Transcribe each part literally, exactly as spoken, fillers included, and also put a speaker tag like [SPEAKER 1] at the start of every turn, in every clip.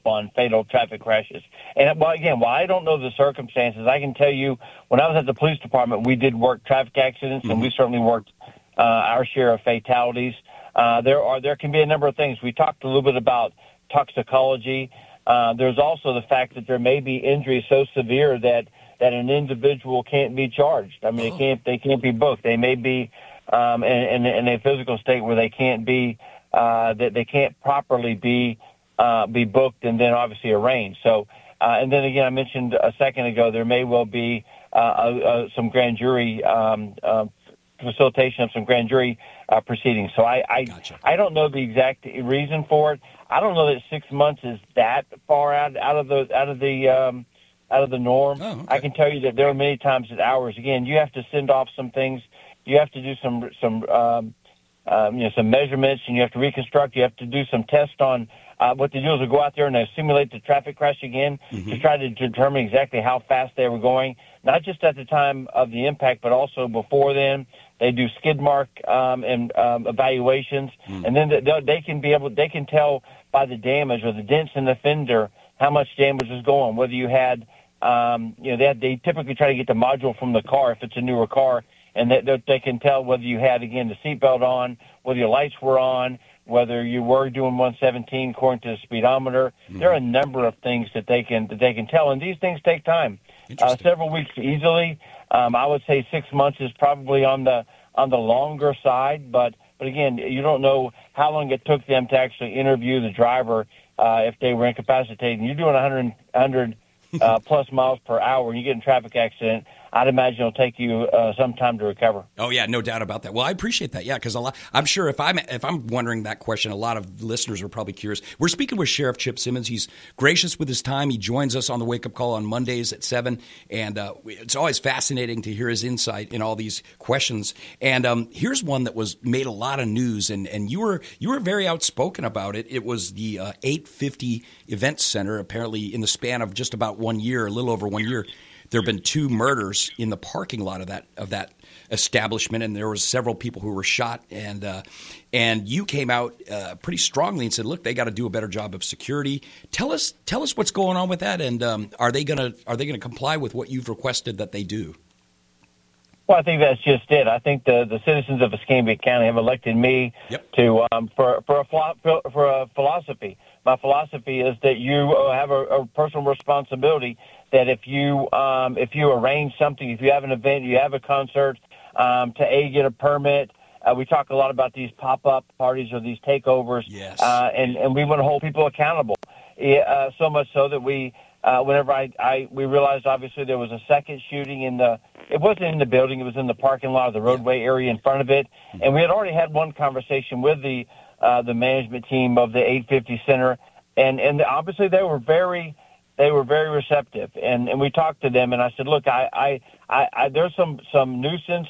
[SPEAKER 1] on fatal traffic crashes. And, well, again, while I don't know the circumstances, I can tell you when I was at the police department, we did work traffic accidents, mm-hmm. and we certainly worked uh, our share of fatalities. Uh, there are there can be a number of things. We talked a little bit about toxicology. Uh, there's also the fact that there may be injuries so severe that, that an individual can't be charged. I mean, oh. they can't they can't be booked. They may be um, in, in, in a physical state where they can't be uh, that they can't properly be uh, be booked and then obviously arraigned. So, uh, and then again, I mentioned a second ago there may well be uh, uh, some grand jury um, uh, facilitation of some grand jury uh, proceedings. So I I,
[SPEAKER 2] gotcha.
[SPEAKER 1] I don't know the exact reason for it. I don't know that six months is that far out out of the out of the um, out of the norm.
[SPEAKER 2] Oh, okay.
[SPEAKER 1] I can tell you that there are many times that hours. Again, you have to send off some things. You have to do some some um, um, you know some measurements, and you have to reconstruct. You have to do some tests on. Uh, what they do is they go out there and they simulate the traffic crash again mm-hmm. to try to determine exactly how fast they were going, not just at the time of the impact, but also before then. They do skid mark um, and um, evaluations, mm. and then they, they can be able, they can tell by the damage or the dents in the fender how much damage is going. Whether you had, um, you know, they, have, they typically try to get the module from the car if it's a newer car, and they, they, they can tell whether you had again the seatbelt on, whether your lights were on, whether you were doing one seventeen according to the speedometer. Mm. There are a number of things that they can that they can tell, and these things take time. Uh, several weeks easily. Um, I would say six months is probably on the on the longer side, but but again, you don't know how long it took them to actually interview the driver uh, if they were incapacitated. And you're doing one hundred, one hundred uh, plus miles per hour, and you get in a traffic accident. I'd imagine it'll take you uh, some time to recover.
[SPEAKER 2] Oh yeah, no doubt about that. Well, I appreciate that. Yeah, because I'm sure if I'm if I'm wondering that question, a lot of listeners are probably curious. We're speaking with Sheriff Chip Simmons. He's gracious with his time. He joins us on the Wake Up Call on Mondays at seven, and uh, it's always fascinating to hear his insight in all these questions. And um, here's one that was made a lot of news, and, and you were you were very outspoken about it. It was the uh, eight fifty Event Center. Apparently, in the span of just about one year, a little over one year. There have been two murders in the parking lot of that of that establishment, and there was several people who were shot. And uh, and you came out uh, pretty strongly and said, "Look, they got to do a better job of security." Tell us tell us what's going on with that, and um, are they gonna are they gonna comply with what you've requested that they do?
[SPEAKER 1] Well, I think that's just it. I think the, the citizens of Escambia County have elected me
[SPEAKER 2] yep.
[SPEAKER 1] to um, for for a for, for a philosophy. My philosophy is that you have a, a personal responsibility. That if you um, if you arrange something, if you have an event, you have a concert, um, to A, get a permit. Uh, we talk a lot about these pop-up parties or these takeovers,
[SPEAKER 2] yes.
[SPEAKER 1] uh, and, and we want to hold people accountable. Uh, so much so that we, uh, whenever I, I we realized obviously there was a second shooting in the, it wasn't in the building, it was in the parking lot of the roadway yeah. area in front of it, mm-hmm. and we had already had one conversation with the uh, the management team of the eight fifty Center, and and obviously they were very. They were very receptive, and, and we talked to them, and I said, look, I, I, I, I there's some, some nuisance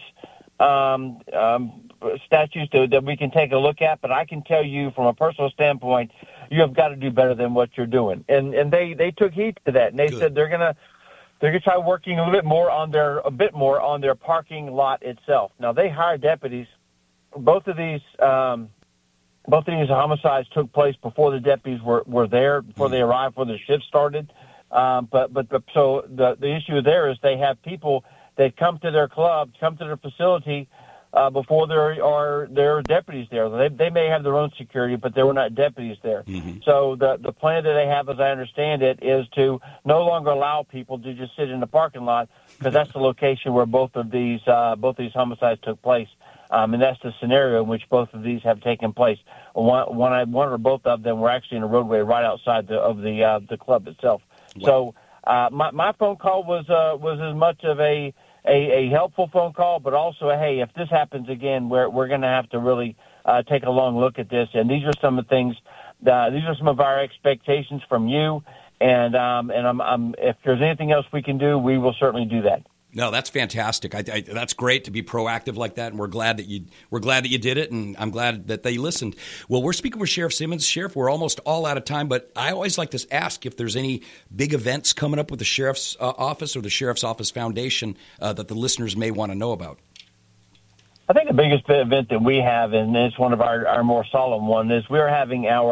[SPEAKER 1] um, um, statutes to, that we can take a look at, but I can tell you from a personal standpoint, you have got to do better than what you're doing. And and they, they took heed to that, and they Good. said they're gonna they're gonna try working a little bit more on their a bit more on their parking lot itself. Now they hired deputies. Both of these. Um, Both of these homicides took place before the deputies were, were there, before mm-hmm. they arrived, before the shift started. Um, but, but, but so the, the issue there is they have people that come to their club, come to their facility, uh, before there are, there are deputies there. They, they may have their own security, but there were not deputies there. Mm-hmm. So the, the plan that they have, as I understand it, is to no longer allow people to just sit in the parking lot because that's the location where both of these, uh, both of these homicides took place. Um, and that's the scenario in which both of these have taken place. One, one, one or both of them were actually in a roadway right outside the, of the uh, the club itself. Wow. So uh, my my phone call was uh, was as much of a, a a helpful phone call, but also a, hey, if this happens again, we're we're going to have to really uh, take a long look at this. And these are some of the things. Uh, these are some of our expectations from you. And um, and I'm, I'm if there's anything else we can do, we will certainly do that.
[SPEAKER 2] No, that's fantastic. I, I, that's great to be proactive like that, and we're glad that you we're glad that you did it, and I'm glad that they listened. Well, we're speaking with Sheriff Simmons. Sheriff, we're almost all out of time, but I always like to ask if there's any big events coming up with the Sheriff's uh, Office or the Sheriff's Office Foundation uh, that the listeners may want to know about.
[SPEAKER 1] I think the biggest event that we have, and it's one of our, our more solemn ones, is we're having our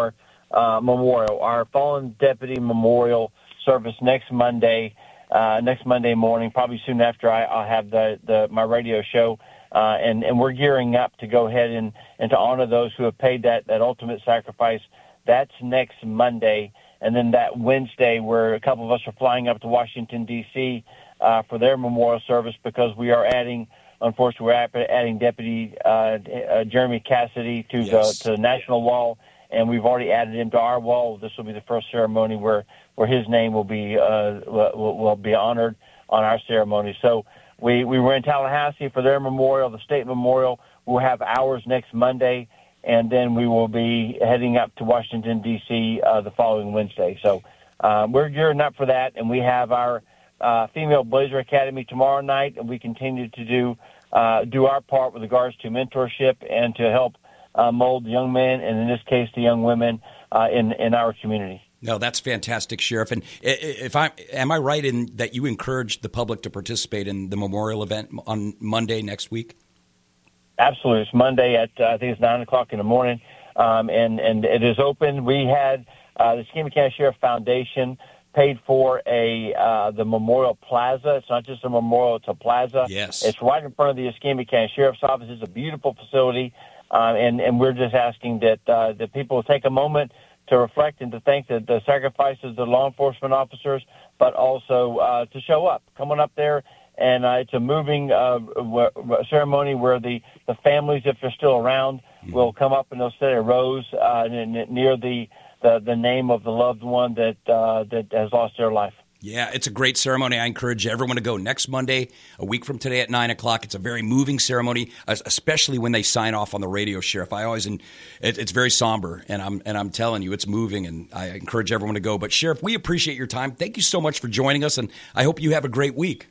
[SPEAKER 1] uh, memorial, our fallen deputy memorial service next Monday, uh, next Monday morning, probably soon after I, I'll have the, the my radio show. Uh, and, and we're gearing up to go ahead and, and to honor those who have paid that, that ultimate sacrifice. That's next Monday. And then that Wednesday, where a couple of us are flying up to Washington, D C, uh, for their memorial service, because we are adding, unfortunately, we're adding Deputy uh, uh, Jeremy Cassidy to, yes. the, to the National Wall, and we've already added him to our wall. This will be the first ceremony where, where his name will be uh, will, will be honored on our ceremony. So we, we were in Tallahassee for their memorial, the state memorial. We'll have ours next Monday, and then we will be heading up to Washington, D C uh, the following Wednesday. So uh, we're gearing up for that, and we have our uh, Female Blazer Academy tomorrow night, and we continue to do uh, do our part with regards to mentorship and to help uh, mold the young men, and in this case, the young women uh, in, in our community.
[SPEAKER 2] No, that's fantastic, Sheriff. And if I am I right in that you encouraged the public to participate in the memorial event on Monday next week?
[SPEAKER 1] Absolutely. It's Monday at, uh, I think it's nine o'clock in the morning, um, and, and it is open. We had uh, the Escambia County Sheriff Foundation paid for a uh, the Memorial Plaza. It's not just a memorial, it's a plaza.
[SPEAKER 2] Yes.
[SPEAKER 1] It's right in front of the Escambia County Sheriff's Office. It's a beautiful facility, uh, and, and we're just asking that, uh, that people take a moment to reflect and to thank the, the sacrifices of the law enforcement officers, but also uh, to show up. Come on up there. And uh, it's a moving uh, w- w- ceremony where the, the families, if they're still around, mm-hmm. will come up and they'll set a rose uh, n- near the, the, the name of the loved one that uh, that has lost their life.
[SPEAKER 2] Yeah, it's a great ceremony. I encourage everyone to go next Monday, a week from today at nine o'clock. It's a very moving ceremony, especially when they sign off on the radio, Sheriff. I always, it, it's very somber, and I'm and I'm telling you, it's moving, and I encourage everyone to go. But, Sheriff, we appreciate your time. Thank you so much for joining us, and I hope you have a great week.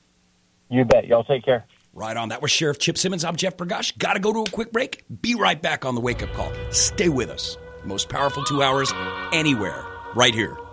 [SPEAKER 1] You bet. Y'all take care.
[SPEAKER 2] Right on. That was Sheriff Chip Simmons. I'm Jeff Bergosh. Got to go to a quick break. Be right back on the Wake Up Call. Stay with us. The most powerful two hours anywhere, right here